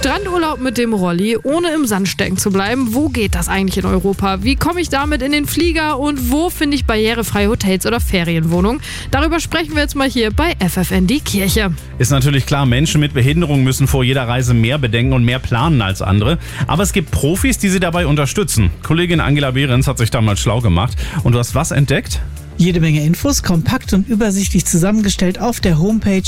Strandurlaub mit dem Rolli, ohne im Sand stecken zu bleiben. Wo geht das eigentlich in Europa? Wie komme ich damit in den Flieger? Und wo finde ich barrierefreie Hotels oder Ferienwohnungen? Darüber sprechen wir jetzt mal hier bei FFN die Kirche. Ist natürlich klar, Menschen mit Behinderung müssen vor jeder Reise mehr bedenken und mehr planen als andere. Aber es gibt Profis, die sie dabei unterstützen. Kollegin Angela Behrens hat sich damals schlau gemacht. Und du hast was entdeckt? Jede Menge Infos, kompakt und übersichtlich zusammengestellt auf der Homepage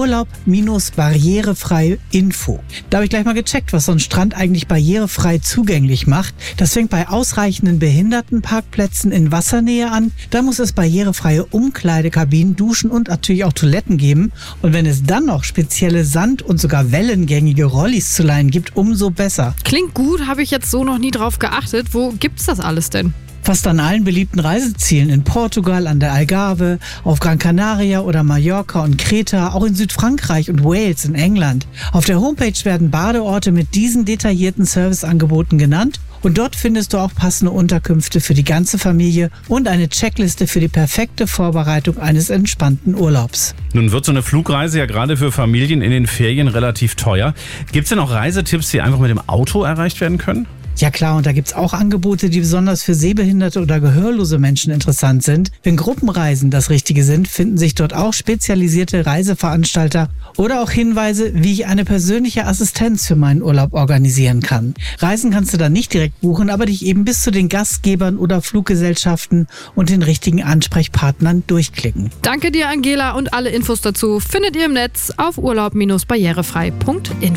Urlaub-barrierefrei-Info. Da habe ich gleich mal gecheckt, was so ein Strand eigentlich barrierefrei zugänglich macht. Das fängt bei ausreichenden Behindertenparkplätzen in Wassernähe an. Da muss es barrierefreie Umkleidekabinen, Duschen und natürlich auch Toiletten geben. Und wenn es dann noch spezielle Sand- und sogar wellengängige Rollis zu leihen gibt, umso besser. Klingt gut, habe ich jetzt so noch nie drauf geachtet. Wo gibt's das alles denn? Fast an allen beliebten Reisezielen in Portugal, an der Algarve, auf Gran Canaria oder Mallorca und Kreta, auch in Südfrankreich und Wales in England. Auf der Homepage werden Badeorte mit diesen detaillierten Serviceangeboten genannt und dort findest du auch passende Unterkünfte für die ganze Familie und eine Checkliste für die perfekte Vorbereitung eines entspannten Urlaubs. Nun wird so eine Flugreise ja gerade für Familien in den Ferien relativ teuer. Gibt es denn auch Reisetipps, die einfach mit dem Auto erreicht werden können? Ja klar, und da gibt's auch Angebote, die besonders für sehbehinderte oder gehörlose Menschen interessant sind. Wenn Gruppenreisen das Richtige sind, finden sich dort auch spezialisierte Reiseveranstalter oder auch Hinweise, wie ich eine persönliche Assistenz für meinen Urlaub organisieren kann. Reisen kannst du dann nicht direkt buchen, aber dich eben bis zu den Gastgebern oder Fluggesellschaften und den richtigen Ansprechpartnern durchklicken. Danke dir, Angela, und alle Infos dazu findet ihr im Netz auf urlaub-barrierefrei.info.